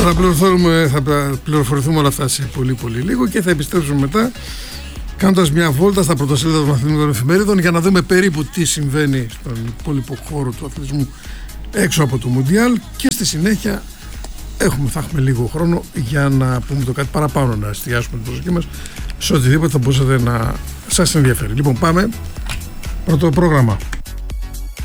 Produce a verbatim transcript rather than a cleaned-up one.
Θα πληροφορηθούμε, θα πληροφορηθούμε όλα αυτά σε πολύ πολύ λίγο και θα επιστρέψουμε μετά κάνοντας μια βόλτα στα πρωτοσέλιδα των αθλητικών εφημερίδων για να δούμε περίπου τι συμβαίνει στον υπόλοιπο χώρο του αθλητισμού έξω από το Μουντιάλ και στη συνέχεια έχουμε, θα έχουμε λίγο χρόνο για να πούμε το κάτι παραπάνω, να εστιάσουμε την προσοχή μας σε οτιδήποτε θα μπορούσατε να σας ενδιαφέρει. Λοιπόν, πάμε πρώτο πρόγραμμα.